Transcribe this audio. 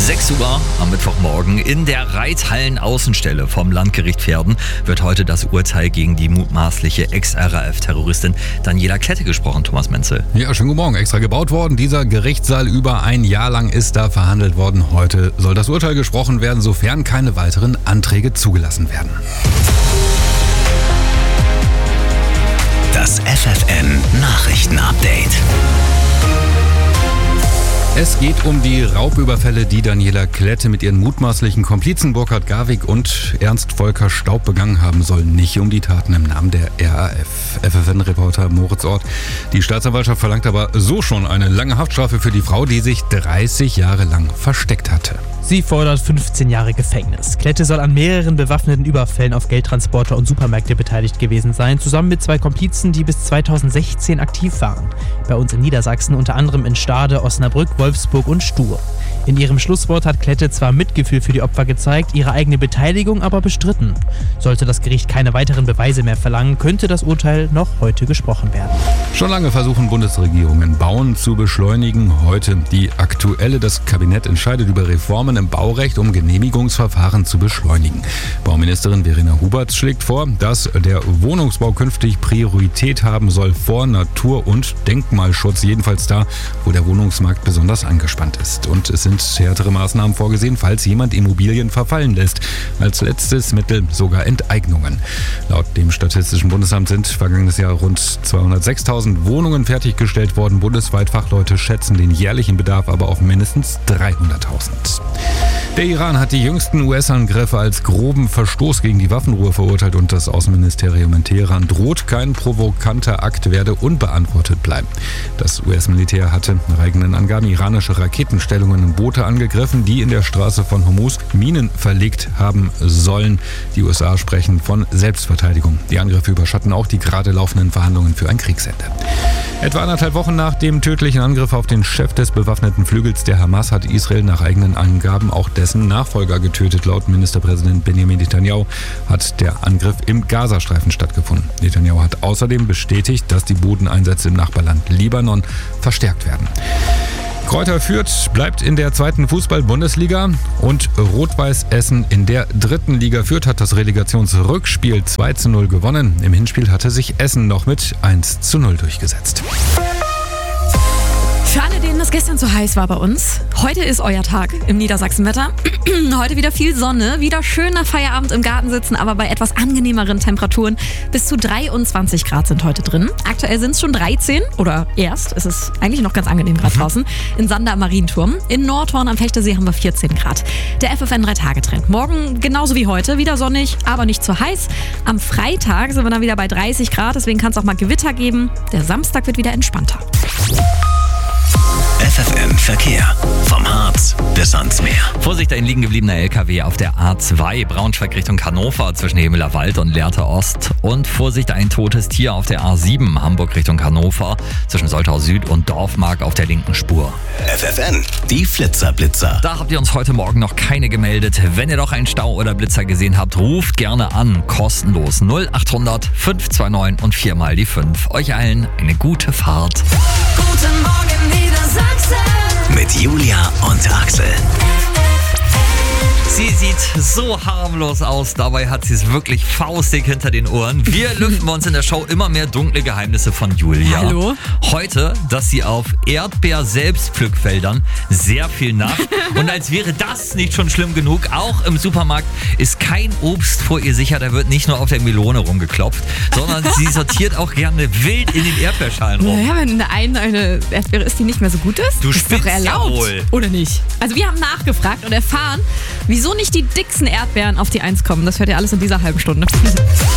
6 Uhr am Mittwochmorgen in der Reithallen-Außenstelle vom Landgericht Verden wird heute das Urteil gegen die mutmaßliche Ex-RAF-Terroristin Daniela Klette gesprochen, Thomas Menzel. Ja, schönen guten Morgen. Extra gebaut worden. Dieser Gerichtssaal über ein Jahr lang ist da verhandelt worden. Heute soll das Urteil gesprochen werden, sofern keine weiteren Anträge zugelassen werden. Das FFN-Nachrichten-Update. Es geht um die Raubüberfälle, die Daniela Klette mit ihren mutmaßlichen Komplizen Burkhard Garwig und Ernst Volker Staub begangen haben soll. Nicht um die Taten im Namen der RAF. FFN-Reporter Moritz Ort. Die Staatsanwaltschaft verlangt aber so schon eine lange Haftstrafe für die Frau, die sich 30 Jahre lang versteckt hatte. Sie fordert 15 Jahre Gefängnis. Klette soll an mehreren bewaffneten Überfällen auf Geldtransporter und Supermärkte beteiligt gewesen sein, zusammen mit 2 Komplizen, die bis 2016 aktiv waren. Bei uns in Niedersachsen unter anderem in Stade, Osnabrück, Wolfsburg und Stur. In ihrem Schlusswort hat Klette zwar Mitgefühl für die Opfer gezeigt, ihre eigene Beteiligung aber bestritten. Sollte das Gericht keine weiteren Beweise mehr verlangen, könnte das Urteil noch heute gesprochen werden. Schon lange versuchen Bundesregierungen, Bauen zu beschleunigen. Heute die aktuelle. Das Kabinett entscheidet über Reformen im Baurecht, um Genehmigungsverfahren zu beschleunigen. Bauministerin Verena Hubert schlägt vor, dass der Wohnungsbau künftig Priorität haben soll vor Natur- und Denkmalschutz, jedenfalls da, wo der Wohnungsmarkt besonders angespannt ist. Und es sind härtere Maßnahmen vorgesehen, falls jemand Immobilien verfallen lässt. Als letztes Mittel sogar Enteignungen. Laut dem Statistischen Bundesamt sind vergangenes Jahr rund 206.000 Wohnungen fertiggestellt worden. Bundesweit Fachleute schätzen den jährlichen Bedarf aber auf mindestens 300.000. Der Iran hat die jüngsten US-Angriffe als groben Verstoß gegen die Waffenruhe verurteilt und das Außenministerium in Teheran droht, kein provokanter Akt werde unbeantwortet bleiben. Das US-Militär hatte nach eigenen Angaben iranische Raketenstellungen und Boote angegriffen, die in der Straße von Hormuz Minen verlegt haben sollen. Die USA sprechen von Selbstverteidigung. Die Angriffe überschatten auch die gerade laufenden Verhandlungen für ein Kriegsende. Etwa 1,5 Wochen nach dem tödlichen Angriff auf den Chef des bewaffneten Flügels der Hamas hat Israel nach eigenen Angaben auch dessen Nachfolger getötet. Laut Ministerpräsident Benjamin Netanyahu hat der Angriff im Gazastreifen stattgefunden. Netanyahu hat außerdem bestätigt, dass die Bodeneinsätze im Nachbarland Libanon verstärkt werden. Kräuter Fürth bleibt in der 2. Fußball-Bundesliga und Rot-Weiß Essen in der 3. Liga. Fürth hat das Relegationsrückspiel 2:0 gewonnen. Im Hinspiel hatte sich Essen noch mit 1:0 durchgesetzt. Für alle, denen es gestern zu heiß war bei uns, heute ist euer Tag im Niedersachsenwetter. Heute wieder viel Sonne, wieder schön nach Feierabend im Garten sitzen, aber bei etwas angenehmeren Temperaturen. Bis zu 23 Grad sind heute drin. Aktuell sind es schon 13 oder erst. Es ist eigentlich noch ganz angenehm gerade draußen. In Sander am Marienturm. In Nordhorn am Fechtersee haben wir 14 Grad. Der FFN 3-Tage-Trend. Morgen genauso wie heute, wieder sonnig, aber nicht zu heiß. Am Freitag sind wir dann wieder bei 30 Grad, deswegen kann es auch mal Gewitter geben. Der Samstag wird wieder entspannter. FFN Verkehr. Vom Harz bis ans Meer. Vorsicht, ein liegen gebliebener LKW auf der A2 Braunschweig Richtung Hannover zwischen Hemeler Wald und Lehrte Ost. Und Vorsicht, ein totes Tier auf der A7 Hamburg Richtung Hannover zwischen Soltau Süd und Dorfmark auf der linken Spur. FFN, die Flitzer-Blitzer. Da habt ihr uns heute Morgen noch keine gemeldet. Wenn ihr doch einen Stau oder Blitzer gesehen habt, ruft gerne an. Kostenlos 0800 529 und 4 mal die 5. Euch allen eine gute Fahrt. Guten Morgen Niedersachsen. Mit Julia und Axel. Sie sieht so harmlos aus, dabei hat sie es wirklich faustig hinter den Ohren. Wir lüften bei uns in der Show immer mehr dunkle Geheimnisse von Julia. Hallo? Heute, dass sie auf Erdbeer-Selbstpflückfeldern sehr viel nascht. Und als wäre das nicht schon schlimm genug, auch im Supermarkt ist kein Obst vor ihr sicher. Da wird nicht nur auf der Melone rumgeklopft, sondern sie sortiert auch gerne wild in den Erdbeerschalen rum. Naja, wenn in der einen eine Erdbeere ist, die nicht mehr so gut ist, Du ist doch spinnst ja erlaubt. wohl. Oder nicht? Also wir haben nachgefragt und erfahren, wieso nicht die dicksten Erdbeeren auf die 1 kommen. Das hört ihr alles in dieser halben Stunde.